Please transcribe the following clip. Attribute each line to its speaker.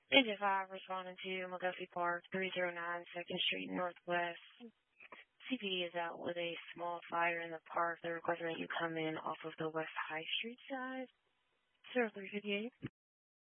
Speaker 1: Agent 5 responding to McGuffey Park, 309 2nd Street Northwest. CPD is out with a small fire in the park. They're requesting that you come in off of the West High Street side. 0358.